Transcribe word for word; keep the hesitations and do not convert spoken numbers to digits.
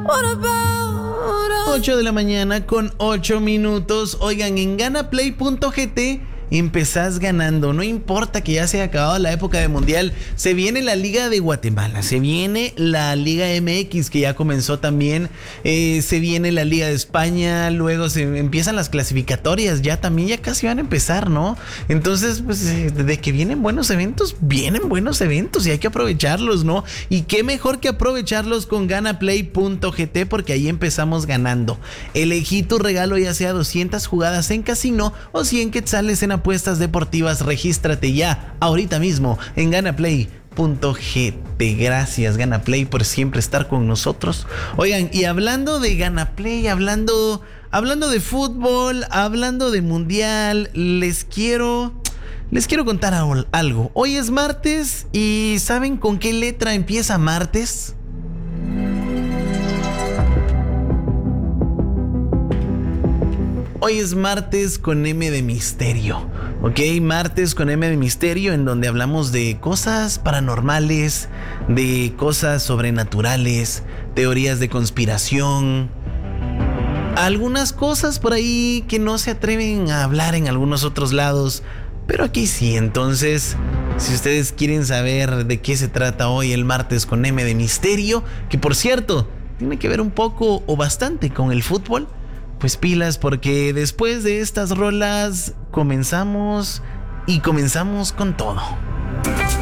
ocho de la mañana con ocho minutos. Oigan, en ganaplay punto gt empezás ganando, no importa que ya se haya acabado la época de mundial. Se viene la Liga de Guatemala, se viene la Liga M X que ya comenzó también, eh, se viene la Liga de España, luego se empiezan las clasificatorias, ya también ya casi van a empezar, ¿no? Entonces, pues eh, de que vienen buenos eventos, vienen buenos eventos y hay que aprovecharlos, ¿no? Y qué mejor que aprovecharlos con ganaplay punto gt, porque ahí empezamos ganando. Elegí tu regalo, ya sea doscientas jugadas en casino o cien quetzales en apuestas deportivas. Regístrate ya, ahorita mismo, en ganaplay punto gt. Gracias, Ganaplay, por siempre estar con nosotros. Oigan, y hablando de Ganaplay, hablando, hablando de fútbol, hablando de mundial, les quiero, les quiero contar algo. Hoy es martes y ¿saben con qué letra empieza martes? Hoy es martes con M de misterio, ¿ok? Martes con M de misterio, en donde hablamos de cosas paranormales, de cosas sobrenaturales, teorías de conspiración, algunas cosas por ahí que no se atreven a hablar en algunos otros lados, pero aquí sí. Entonces, si ustedes quieren saber de qué se trata hoy el martes con M de misterio, que por cierto, tiene que ver un poco o bastante con el fútbol, pues pilas, porque después de estas rolas comenzamos y comenzamos con todo.